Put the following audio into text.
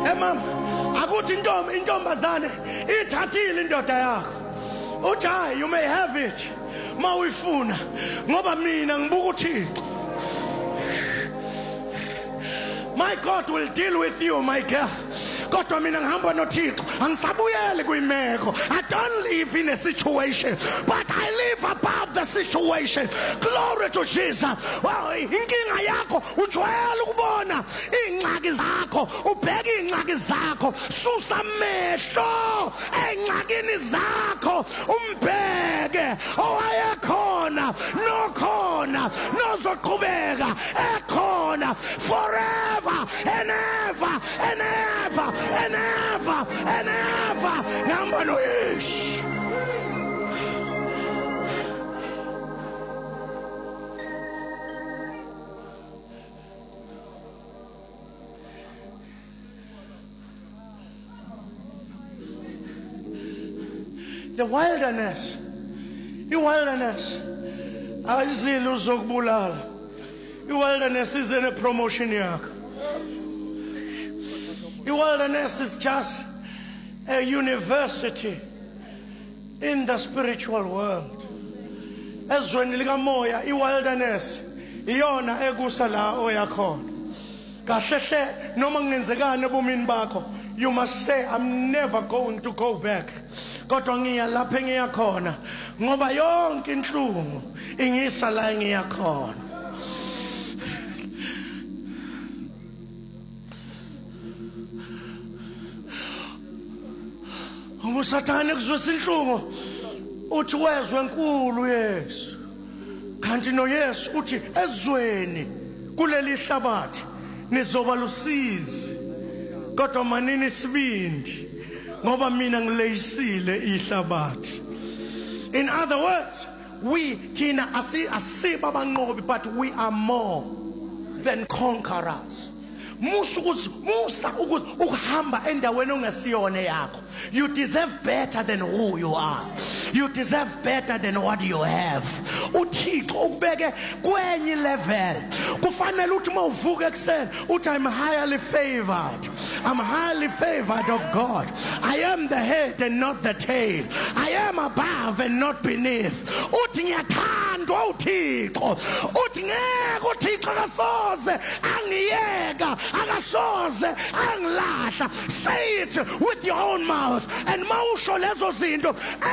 mama akuthi intombazane ithathile indoda yakho uthi hayi you may have it mawuyifuna ngoba mina ngibuka uThixo. My God will deal with you, my girl. Kodwa mina ngihamba noThixo angisabuyele kuyimeko. I don't live in a situation but I live above the situation. Glory to Jesus. Well, inkinga yakho ujwayele ukubona ingxaki zakho ubheka ingxaki zakho susa amehlo engxakini zakho umbheke owayekhona nokhona nozoqhubeka ekhona forever and ever and ever and ever and ever. Number no ish. The wilderness. The wilderness. Ayizile uzokubulala. The wilderness is in a promotion yakho. The wilderness is just a university in the spiritual world. Ezweni likamoya iwilderness iyona ekusa la oyakhona. Kahle noma ngenzekane ebomini bakho you must say I'm never going to go back. Kodwa ngiya lapha engiyakhona ngoba yonke inhlungu ingisa la engiyakhona. Umusatane kuzwisa inhlungu uthi wezwe enkulu Yesu kanti no Yesu uthi ezweni kuleli hlabathi nizoba lusizi kodwa manini isibindi ngoba mina ngileyisile ihlabathi. In other words, we thina asiba banqobi but we are more than conquerors. Musa ukuhamba endaweni ongasiyona yakho. You deserve better than who you are. You deserve better than what you have. Uthixo ukubeke kwenye level. Kufanele uthi mawuvuka ekseni uthi I'm highly favored. I'm highly favored of God. I am the head and not the tail. I am above and not beneath. Uthi ngiyathandwa uThixo. Uthi ngeke uThixo akasoze angiyeka akasoze angilahla. Say it with your own mouth and mawusho lezo zinto